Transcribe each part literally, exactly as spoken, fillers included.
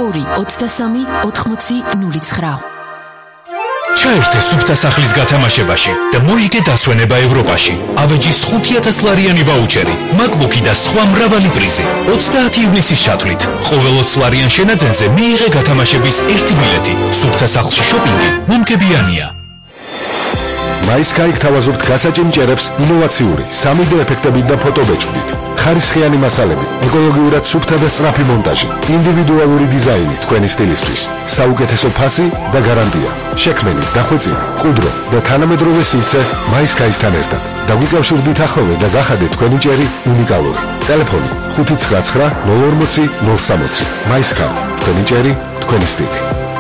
ორი ოცდასამი ოთხმოცი ნული ცხრა. ჩაერთე სუფთა სახლის გათამაშებაში და მოიგე დასვენება ევროპაში. ავეჯის ხუთი ათას ლარიანი ვაუჩერი, MacBook-ი და სხვა მრავალი პრიზი. ოცდაათი ივნისის ჩათვლით ყოველ ოცი ლარიან შენაძენზე მიიღე გათამაშების ერთი ბილეთი. სუფთა სახლში შოპინგი მომგებიანია. MySky გთავაზობთ გასაჭიმჭერებს ინოვაციური სამი დე ეფექტებით და ფოტობეჭდით. ხარისხიანი მასალები, ეკოლოგიურად სუფთა და სწრაფი მონტაჟი, ინდივიდუალური დიზაინი თქვენი სტილისთვის, საუკეთესო ფასი და გარანტია. შექმენი, დახვეწილი, მყუდრო და თანამედროვე სივრცე MySky-სთან ერთად. დაგვიკავშირდით ახლოვე და გახადეთ თქვენი ჭერი უნიკალური. ტელეფონი ხუთი ცხრა ცხრა ნული ორმოცი ნული სამოცი. MySky, თქვენი ჭერი, თქვენი სტილი.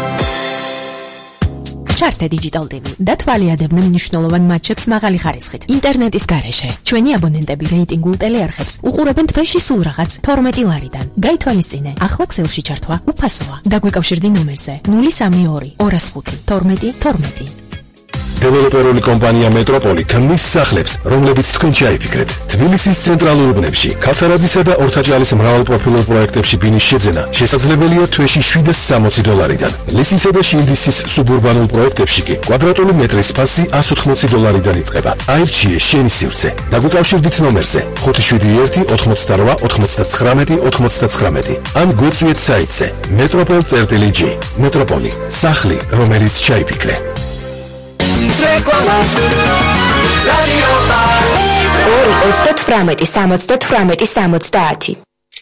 ჩართე Digital ტი ვი და თვალიადებდნენ მნიშვნელოვან მატჩებს მაღალი ხარისხით. ინტერნეტის გარეშე ჩვენი აბონენტები რეიტინგულ ტელეარხებს უყურებენ თვეში სულ რაღაც თორმეტი ლარიდან. გაითვალისწინე, ახლა ქსელში ჩართვა უფასოა. დაგვიკავშირდი ნომერზე ნული სამი ორი ორას ხუთი თორმეტი თორმეტი. დეველოპერული კომპანია მეტროპოლი ქმნის სახლებს, რომლებიც თქვენ ჩაიფიქრეთ. თბილისის ცენტრალურ უბნებში, ქავთარაძისა და ორთაჭალის მრავალპროფილურ პროექტებში ბინის შეძენა შესაძლებელია თვეში შვიდას სამოცი დოლარიდან. ლისისა და შილდისის სუბურბანულ პროექტებში კი კვადრატული მეტრის ფასი ასი ოცდაოთხი დოლარიდან იწყება. აირჩიე შენი სივრცე. დაგვიკავშირდით ნომერზე ხუთი შვიდი ერთი ოთხმოცდარვა ოცდათვრამეტი ოცდათვრამეტი. ან გვეწვიეთ საიტზე metropol წერტილი ჯი. მეტროპოლი, სახლი, რომელიც ჩაიფიქრე. ორი ოცდათვრამეტი სამოცდათვრამეტი სამოცდაათი.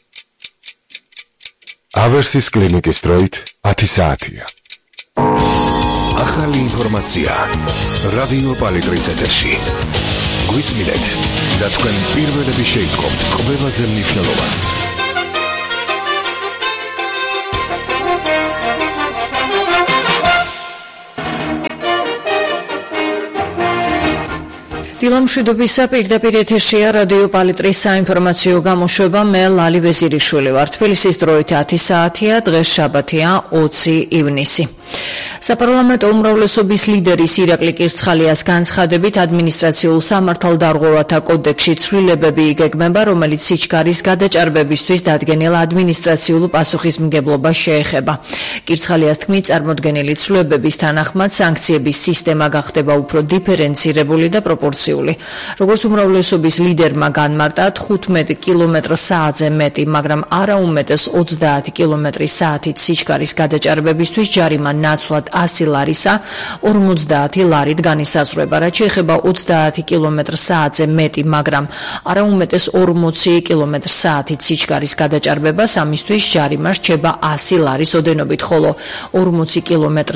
ავერსის კლინიკის დროით ათი საათია. ახალი ინფორმაცია რადიო პალიტრის ეთერში. გვისმინეთ და თქვენ პირველები შეიტყობთ ყველაზე მნიშვნელოვანს. დილამშვიდობისა პირდაპირ ეთერშია რადიო პალიტრის საინფორმაციო გამოშვება. მე ლალი ვეზირიშვილი ვარ. თბილისის დროით ათი საათია, დღეს შაბათია ოცი ივნისი. საპარლამენტო უმრავლესობის ლიდერის ირაკლი კირცხალიას განცხადებით ადმინისტრაციულ სამართალდარღვევათა კოდექსში ცვლილებები იგეგმება, რომელიც სიჩქარის გადაჭარბებისთვის დადგენილ ადმინისტრაციულ პასუხისმგებლობას შეეხება. კირცხალიას თქმით, წარმოდგენილი ცვლილებების თანახმად სანქციების სისტემა გახდება უფრო დიფერენცირებული და პროპორციული. როგორც უმრავლესობის ლიდერმა განმარტა, თხუთმეტი კილომეტრ საათზე მეტი, მაგრამ არა უმეტეს ოცდაათი კილომეტრი საათით სიჩქარის გადაჭარბებისთვის ჯარიმა ნაცვლად ასი ლარისა ორმოცდაათი ლარით განისაზღვრება. რაც შეეხება ოცდაათი კილომეტრ საათზე მეტი, მაგრამ არა უმეტეს ორმოცი კილომეტრ საათით სიჩქარის გადაჭარბებას, ამისთვის ჯარიმა რჩება ასი ლარის ოდენობით, ხოლო ორმოცი კილომეტრ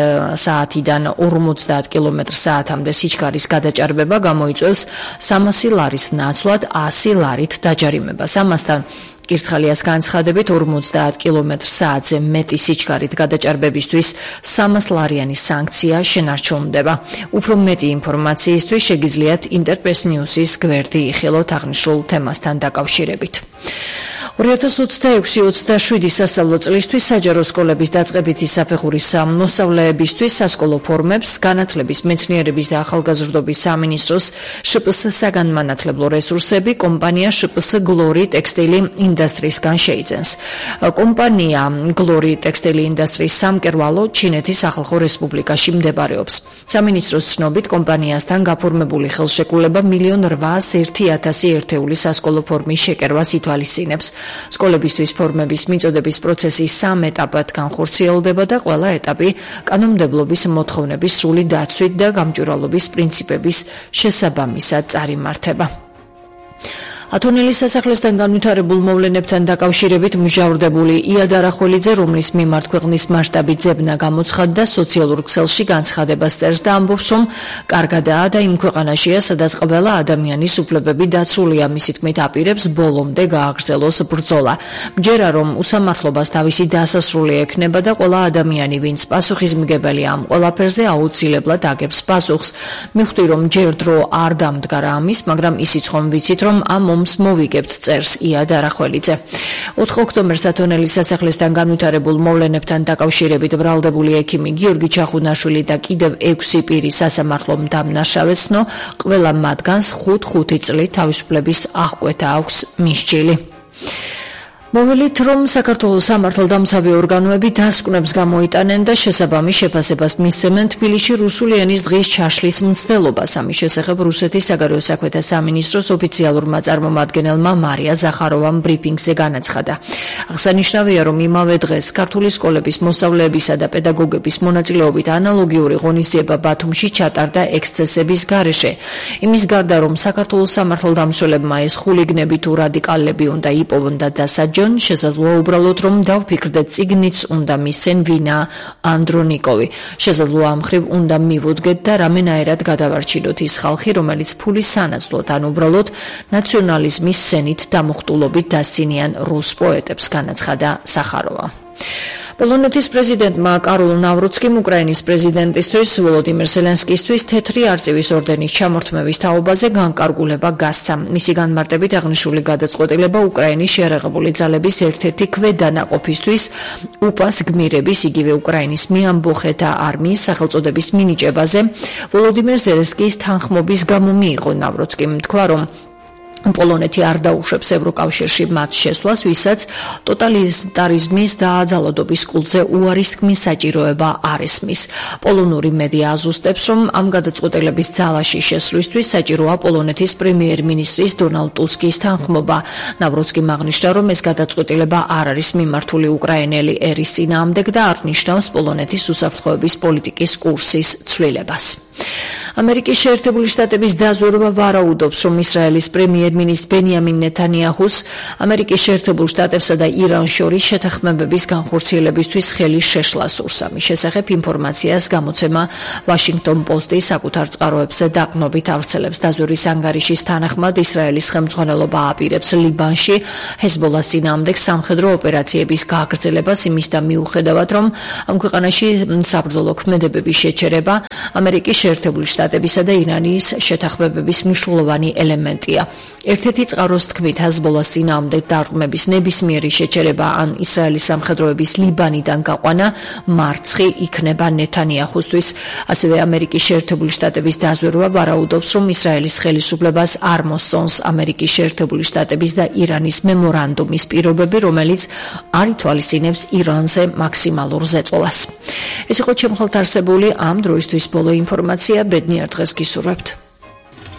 საათიდან ორმოცდაათ კილომეტრ საათამდე სიჩქარის გადაჭარბება გამოიწვევს სამასი ლარის ნაცვლად ასი ლარით დაჯარიმებას. ამასთან კირცხალიას განცხადებით ორმოცდაათ კილომეტრ საათზე მეტი სიჩქარით გადაჭარბებისთვის სამას ლარიანი სანქცია შენარჩუნდება. უფრო მეტი ინფორმაციისთვის შეგიძლიათ ინტერპრეს ნიუსის გვერდი იხილოთ აღნიშნულ თემასთან დაკავშირებით. ორი ათას ოცდაექვსი ოცდაშვიდი სასწავლო წლისთვის საჯარო სკოლების დაწყებითი საფეხურის მოსწავლეებისთვის სასკოლო ფორმებს განათლების, მეცნიერების და ახალგაზრდობის სამინისტროს შპს საგანმანათლებლო რესურსები კომპანია შპს გლორი ტექსტილი ინდუსტრიისგან შეიძენს. კომპანია გლორი ტექსტილი ინდუსტრიის სამკერვალო ჩინეთის ახალხო რესპუბლიკაში მდებარეობს. სამინისტროს ცნობით კომპანიასთან გაფორმებული ხელშეკრულება მილიონ რვაას ერთი ათასი ერთეული სასკოლო ფორმის შეკერვას ითვალისწინებს. სკოლებისთვის ფორმების მიწოდების პროცესი სამ ეტაპად განხორციელდება და ყველა ეტაპი კანონმდებლობის მოთხოვნების სრული დაცვით და გამჭვირვალობის პრინციპების შესაბამისად წარიმართება. ათონელის სასახლესთან განვითარებულ მოვლენებთან დაკავშირებით მჟავრდებული იად არახველიძე, რომლის მიმართ ქვეყნის მასშტაბით ძებნა გამოცხადდა, სოციალურ ქსელში განცხადებას წერს და ამბობს, რომ კარგადაა და იმ ქვეყანაშია, სადაც ყველა ადამიანის უფლებები დაცულია. მისი თქმით, აპირებს ბოლომდე გააგრძელოს ბრძოლა. მჯერა, რომ უსამართლობას თავისი დასასრული ექნება და ყველა ადამიანი, ვინც პასუხისმგებელია ამ ყველაფერზე, აუცილებლად აგებს პასუხს. მივხვდი, რომ ჯერ დრო არ დამდგარა ამის, მაგრამ ისიც ხომ ვიცით, რომ ამ მოვიგებთ, წერს იად არახველიძე. ოთხ ოქტომბერს ათონელის სასახლესთან განვითარებულ მოვლენებთან დაკავშირებით ბრალდებული ექიმი გიორგი ჩახუნაშვილი და კიდევ ექვსი პირი სასამართლომ დამნაშავეცნო, ყველა მათგანს ხუთ ხუთი წლით თავისუფლების აღკვეთა აქვს მისჯილი. მოველით, რომ საქართველოს სამართალდამცავი ორგანოები დასკვნებს გამოიტანენ და შესაბამის შეფასებას მისცემენ თბილისში რუსული ენის დღის ჩაშლის მცდელობას. ამის შესახებ რუსეთის საგარეო საქმეთა სამინისტროს ოფიციალურმა წარმომადგენელმა მარია ზახაროვამ ბრიფინგზე განაცხადა. აღსანიშნავია, რომ იმავე დღეს ქართული სკოლების მოსწავლეებისა და პედაგოგების მონაწილეობით ანალოგიური ღონისძიება ბათუმში ჩატარდა ექსცესების გარეშე. იმის გარდა, რომ საქართველოს სამართალდამცველებმა ეს ხულიგნები თუ რადიკალები უნდა იპოვონ და დასაჯონ, შესაძლოა უბრალოდ რომ დავფიქრდეთ წიგნიც უნდა მისცენ ვინა ანდრონიკოვი. შესაძლოა ამ მხრივ უნდა მივუდგეთ და რამენაერად გადავარჩინოთ ის ხალხი, რომელიც ფულის სანაცვლოდ ან უბრალოდ ნაციონალიზმის სენით დამუხტულობით დასცინიან რუს პოეტებს, განაცხადა სახაროვა. პოლონეთის პრეზიდენტმა კარულ ნავრუცკიმ უკრაინის პრეზიდენტისთვის ვოლოდიმირ ზელენსკისთვის თეთრი არწივის ორდენის ჩამორთმევის თაობაზე განკარგულება გასცა. მისი განმარტებით აღნიშნული გადაწყვეტილება უკრაინის შეიარაღებული ძალების ერთ-ერთი ქვედანაყოფისთვის უპას გმირების, იგივე უკრაინის მეამბოხეთა არმიის სახელწოდების მინიჭებაზე ვოლოდიმირ ზელენსკის თანხმობის გამო მიიღო. ნავრუცკიმ თქვა, რომ პოლონეთი არ დაუშვებს ევროკავშირში მათ შესვლას, ვისაც ტოტალიტარიზმის და ძალადობის კულტზე უარის თქმის საჭიროება არ ესმის. პოლონური მედია აზუსტებს, რომ ამ გადაწყვეტილების ძალაში შესვლისთვის საჭიროა პოლონეთის პრემიერ-მინისტრის დონალდ ტუსკის თანხმობა. ნავრუცკიმ აღნიშნა, რომ ეს გადაწყვეტილება არ არის მიმართული უკრაინელი ერის წინააღმდეგ და არ ნიშნავს პოლონეთის უსაფრთხოების პოლიტიკის კურსის ცვლილებას. ამერიკის შეერთებული შტატების დაზვერვა ვარაუდობს, რომ ისრაელის პრემიერ-მინისტრ ბენიამინ ნეთანიაჰუს ამერიკის შეერთებულ შტატებსა და ირანს შორის შეთანხმებების განხორციელებისთვის ხელი შეშლა სურს. ამის შესახებ ინფორმაციას გამოცემა ვაშინგტონ პოსტი საკუთარ წყაროებზე დაყრდნობით ავრცელებს. დაზვერვის ანგარიშის თანახმად ისრაელის ხელმძღვანელობა აპირებს ლიბანში ჰეზბოლას წინააღმდეგ სამხედრო ოპერაციების გაგრძელებას იმის და მიუხედავად, რომ ამ ქვეყანაში საბრძოლო ქმედებების შეჩერება ამერიკის შეერთებული შტატებისა და ირანის შეთანხმებების მნიშვნელოვანი ელემენტია. ერთ-ერთი წყაროს თქმით, ჰეზბოლას წინააღმდეგ დარტყმების ნებისმიერი შეჩერება ან ისრაელის სამხედროების ლიბანიდან გაყვანა მარცხი იქნება ნეთანიაჰუსთვის. ასევე ამერიკის შეერთებული შტატების დაზვერვა ვარაუდობს, რომ ისრაელის ხელისუფლებას არ მოსწონს ამერიკის შეერთებული შტატების და ირანის მემორანდუმის პირობები, რომელიც არ ითვალისწინებს ირანზე მაქსიმალურ ზეწოლას. ეს იყო ჩემ ხალთ არსებული ამ დროისთვის ბოლო ინფორმაცია. ბედნიერ დღეს გისურვებთ.